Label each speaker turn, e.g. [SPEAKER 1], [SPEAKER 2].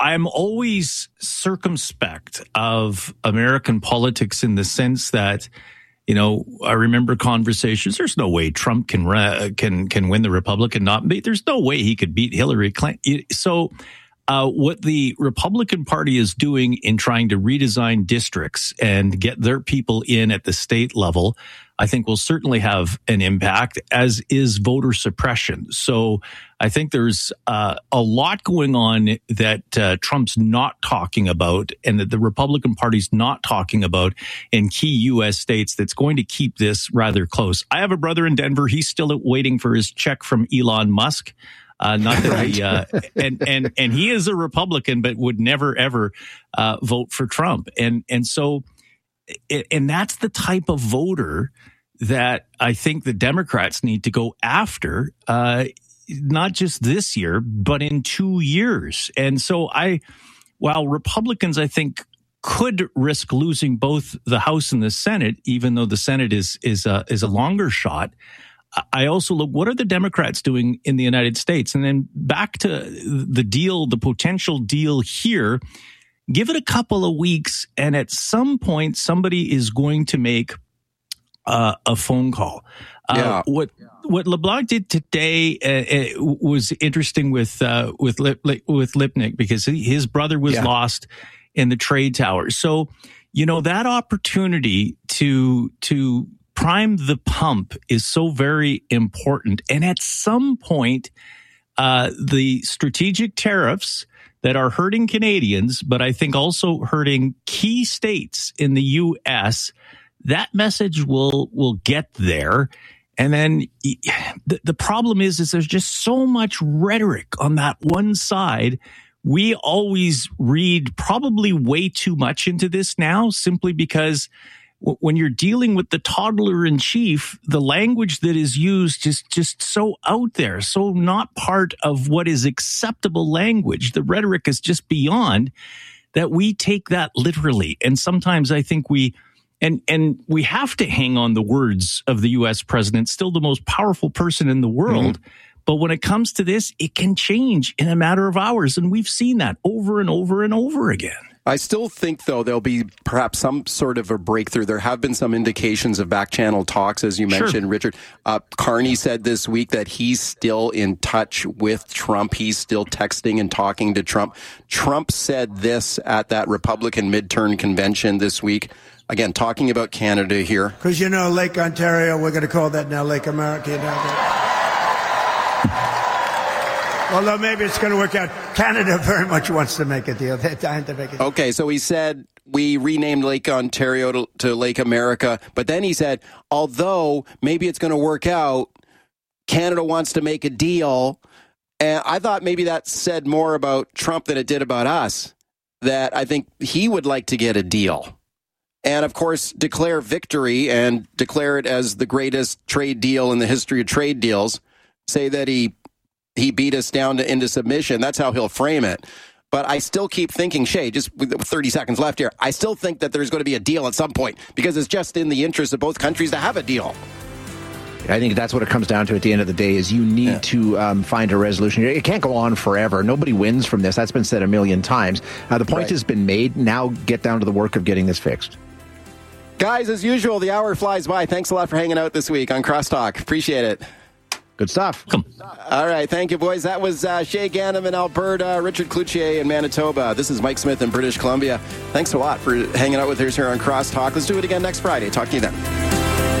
[SPEAKER 1] I'm always circumspect of American politics in the sense that, you know, I remember conversations. There's no way Trump can win the Republican nomination. There's no way he could beat Hillary Clinton. So what the Republican Party is doing in trying to redesign districts and get their people in at the state level, I think will certainly have an impact, as is voter suppression. So I think there's a lot going on that Trump's not talking about and that the Republican Party's not talking about in key U.S. states that's going to keep this rather close. I have a brother in Denver. He's still waiting for his check from Elon Musk. Not that he, and he is a Republican, but would never, ever vote for Trump. And so that's the type of voter that I think the Democrats need to go after, not just this year, but in 2 years. And so while Republicans, I think, could risk losing both the House and the Senate, even though the Senate is a longer shot, I also look, what are the Democrats doing in the United States? And then back to the deal, the potential deal here, give it a couple of weeks, and at some point, somebody is going to make a phone call. What LeBlanc did today was interesting with Lipnick, because his brother was lost in the trade tower. So, you know, that opportunity to prime the pump is so very important. And at some point, the strategic tariffs that are hurting Canadians, but I think also hurting key states in the U.S., that message will get there. And then the problem is there's just so much rhetoric on that one side. We always read probably way too much into this now, simply because when you're dealing with the toddler in chief, the language that is used is just so out there, so not part of what is acceptable language. The rhetoric is just beyond that. We take that literally. And sometimes I think we have to hang on the words of the U.S. president, still the most powerful person in the world. Mm-hmm. But when it comes to this, it can change in a matter of hours. And we've seen that over and over and over again.
[SPEAKER 2] I still think, though, there'll be perhaps some sort of a breakthrough. There have been some indications of back-channel talks, as you mentioned, Richard. Carney said this week that he's still in touch with Trump. He's still texting and talking to Trump. Trump said this at that Republican midterm convention this week. Again, talking about Canada here.
[SPEAKER 3] Because, you know, Lake Ontario, we're going to call that now Lake America. Although maybe it's going to work out. Canada very much wants to make a deal. They're dying to make a deal.
[SPEAKER 2] Okay, so he said we renamed Lake Ontario to Lake America. But then he said, although maybe it's going to work out, Canada wants to make a deal. And I thought maybe that said more about Trump than it did about us, that I think he would like to get a deal. And, of course, declare victory and declare it as the greatest trade deal in the history of trade deals. Say that he beat us down into submission. That's how he'll frame it. But I still keep thinking, Shay, just with 30 seconds left here, I still think that there's going to be a deal at some point, because it's just in the interest of both countries to have a deal.
[SPEAKER 4] I think that's what it comes down to at the end of the day, is you need to find a resolution. It can't go on forever. Nobody wins from this. That's been said a million times. The point has been made. Now get down to the work of getting this fixed.
[SPEAKER 2] Guys, as usual, the hour flies by. Thanks a lot for hanging out this week on Crosstalk. Appreciate it.
[SPEAKER 4] Good stuff.
[SPEAKER 2] All right. Thank you, boys. That was Shay Ganem in Alberta, Richard Cloutier in Manitoba. This is Mike Smith in British Columbia. Thanks a lot for hanging out with us here on Crosstalk. Let's do it again next Friday. Talk to you then.